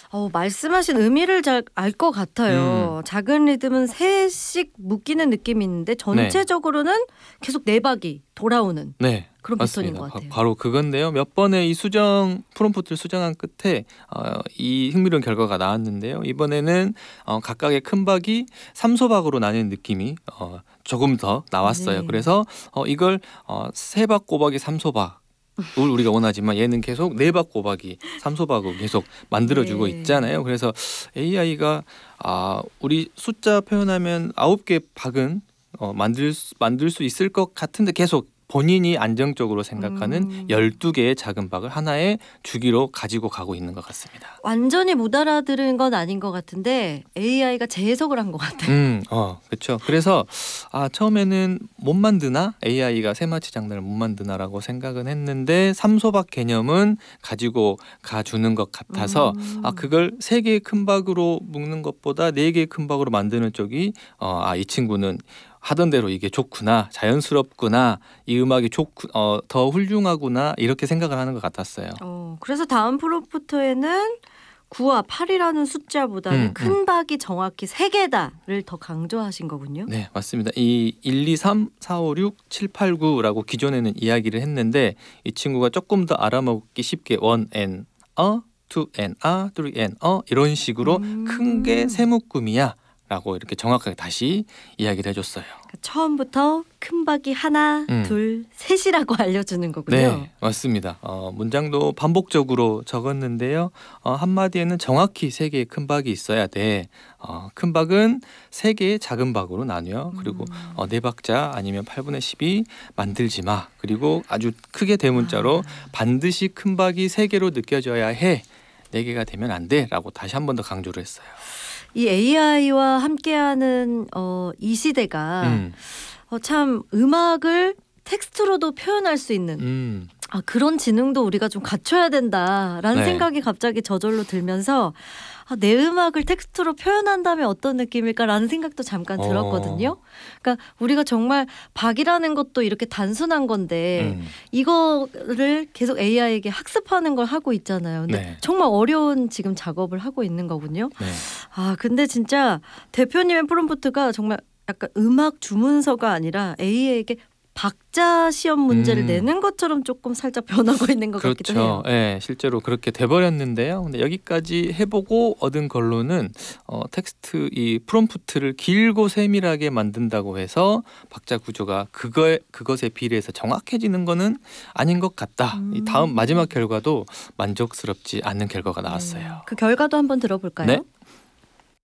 말씀하신 의미를 잘 알 것 같아요. 작은 리듬은 셋씩 묶이는 느낌이 있는데 전체적으로는 계속 네 박이 돌아오는 네, 그런 패턴인 맞습니다. 것 같아요. 바로 그건데요. 몇 번의 이 수정 프롬프트를 수정한 끝에 이 흥미로운 결과가 나왔는데요. 이번에는 각각의 큰 박이 3소박으로 나뉘는 느낌이 조금 더 나왔어요. 네. 그래서 이걸 세 박 꼬박이 3소박 을 우리가 원하지만 얘는 계속 네 박 꼬박이 3소박으로 계속 만들어주고 네. 있잖아요. 그래서 AI가 우리 숫자 표현하면 9개 박은 만들 수 있을 것 같은데 계속 본인이 안정적으로 생각하는 12개의 작은 박을 하나의 주기로 가지고 가고 있는 것 같습니다. 완전히 못 알아들은 건 아닌 것 같은데 AI가 재해석을 한 것 같아요. 그렇죠. 그래서 처음에는 못 만드나? AI가 세마치 장단을 못 만드나라고 생각은 했는데 3소박 개념은 가지고 가주는 것 같아서 그걸 3개의 큰 박으로 묶는 것보다 4개의 큰 박으로 만드는 쪽이 이 친구는 하던 대로 이게 좋구나, 자연스럽구나, 이 음악이 더 훌륭하구나 이렇게 생각을 하는 것 같았어요. 그래서 다음 프롬프트에는 9와 8이라는 숫자보다는 큰 박이 정확히 3개다를 더 강조하신 거군요. 네, 맞습니다. 이 1, 2, 3, 4, 5, 6, 7, 8, 9라고 기존에는 이야기를 했는데 이 친구가 조금 더 알아먹기 쉽게 1 and 2 and 3 and 이런 식으로 큰 게 세 묶음이야 라고 이렇게 정확하게 다시 이야기를 해줬어요. 그러니까 처음부터 큰 박이 하나, 둘, 셋이라고 알려주는 거군요. 네, 맞습니다. 문장도 반복적으로 적었는데요. 한마디에는 정확히 3개의 큰 박이 있어야 돼. 큰 박은 3개의 작은 박으로 나뉘어. 그리고 4박자 아니면 8분의 10이 만들지 마. 그리고 아주 크게 대문자로 반드시 큰 박이 3개로 느껴져야 해. 4개가 되면 안 돼. 라고 다시 한 번 더 강조를 했어요. 이 AI와 함께하는 이 시대가 참 음악을 텍스트로도 표현할 수 있는 그런 지능도 우리가 좀 갖춰야 된다라는 생각이 갑자기 저절로 들면서 내 음악을 텍스트로 표현한다면 어떤 느낌일까라는 생각도 잠깐 들었거든요. 그러니까 우리가 정말 박이라는 것도 이렇게 단순한 건데 이거를 계속 AI에게 학습하는 걸 하고 있잖아요. 근데 정말 어려운 지금 작업을 하고 있는 거군요. 근데 진짜 대표님의 프롬프트가 정말 약간 음악 주문서가 아니라 AI에게 박자 시험 문제를 내는 것처럼 조금 살짝 변하고 있는 것 같기도 해요. 네, 실제로 그렇게 돼버렸는데요. 근데 여기까지 해보고 얻은 걸로는 텍스트 이 프롬프트를 길고 세밀하게 만든다고 해서 박자 구조가 그것에 비례해서 정확해지는 거는 아닌 것 같다. 이 다음 마지막 결과도 만족스럽지 않은 결과가 나왔어요. 그 결과도 한번 들어볼까요? 네.